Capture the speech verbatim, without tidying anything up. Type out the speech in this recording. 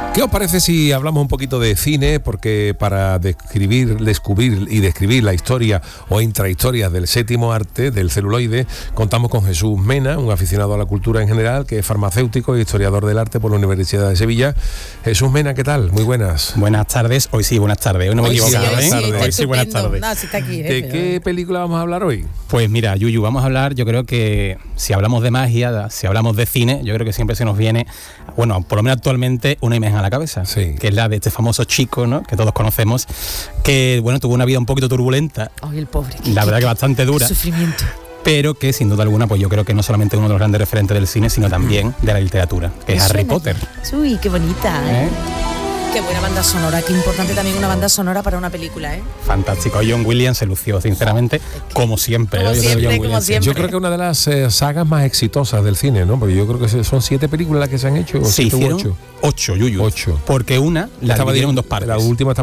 ¿Qué os parece si hablamos un poquito de cine? Porque para describir, descubrir y describir la historia o intrahistorias del séptimo arte, del celuloide, contamos con Jesús Mena, un aficionado a la cultura en general, que es farmacéutico e historiador del arte por la Universidad de Sevilla. Jesús Mena, ¿qué tal? Muy buenas. Buenas tardes. Hoy sí, buenas tardes. Hoy no me he equivocado, sí, ¿eh? Sí, hoy sí, buenas tardes. No, sí está aquí, ¿eh? ¿De qué película vamos a hablar hoy? Pues mira, Yuyu, vamos a hablar, yo creo que si hablamos de magia, si hablamos de cine, yo creo que siempre se nos viene, bueno, por lo menos actualmente, una imagen a la cabeza, sí. que es la de este famoso chico, ¿no?, que todos conocemos, que, bueno, tuvo una vida un poquito turbulenta. Ay, el pobre. La verdad que bastante dura. Qué sufrimiento. Pero que sin duda alguna, pues yo creo que no solamente uno de los grandes referentes del cine, sino también de la literatura, que es Harry Potter. Uy, qué bonita, ¿eh? ¿Eh? Qué buena banda sonora, qué importante también una banda sonora para una película, ¿eh? Fantástico. John Williams se lució, sinceramente, como siempre. Como ¿no? Yo siempre, creo que John como Williams, siempre. Yo creo que una de las eh, sagas más exitosas del cine, ¿no? Porque yo creo que son siete películas las que se han hecho, o se siete u hicieron ocho. ocho, Yuyu. Ocho. Porque una la Estaba dividieron en di- dos partes. La última estaba